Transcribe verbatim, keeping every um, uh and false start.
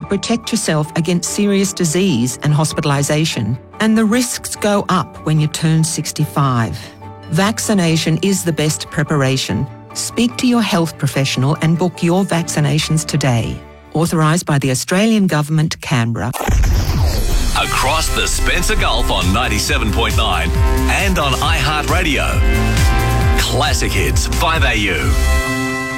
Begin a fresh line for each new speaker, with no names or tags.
protect yourself against serious disease and hospitalisation, and the risks go up when you turn sixty-five. Vaccination is the best preparation. Speak to your health professional and book your vaccinations today. Authorised by the Australian Government, Canberra.
Across the Spencer Gulf on ninety-seven point nine and on iHeartRadio. Classic Hits five A U.